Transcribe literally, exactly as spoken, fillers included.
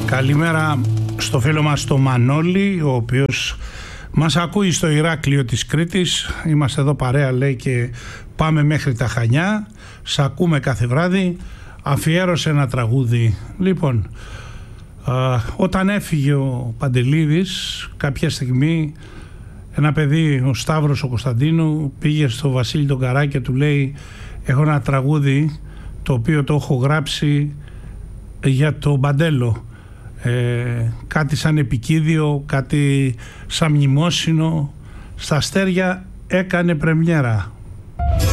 Καλημέρα στο φίλο μας το Μανώλη, ο οποίος μας ακούει στο Ηράκλειο της Κρήτης. Είμαστε εδώ παρέα, λέει, και πάμε μέχρι τα Χανιά. Σ' ακούμε κάθε βράδυ. Αφιέρωσε ένα τραγούδι. Λοιπόν, α, όταν έφυγε ο Παντελίδης, κάποια στιγμή ένα παιδί, ο Σταύρος ο Κωνσταντίνου, πήγε στο Βασίλη τον Καρά και του λέει: έχω ένα τραγούδι το οποίο το έχω γράψει για τον Παντέλο. Ε, κάτι σαν επικίδιο, κάτι σαν μνημόσυνο. Στα Αστέρια έκανε πρεμιέρα.